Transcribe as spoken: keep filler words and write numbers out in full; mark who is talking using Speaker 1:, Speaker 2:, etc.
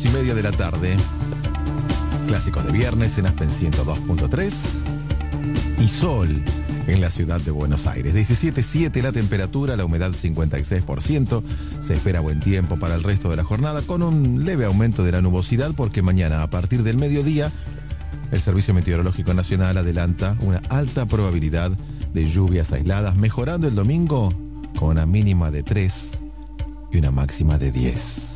Speaker 1: dos y media de la tarde. Clásicos de viernes en Aspen ciento dos punto tres. Y sol en la ciudad de Buenos Aires. diecisiete punto siete la temperatura, la humedad cincuenta y seis por ciento. Se espera buen tiempo para el resto de la jornada, con un leve aumento de la nubosidad, porque mañana, a partir del mediodía, el Servicio Meteorológico Nacional adelanta una alta probabilidad de lluvias aisladas, mejorando el domingo con una mínima de tres y una máxima de diez.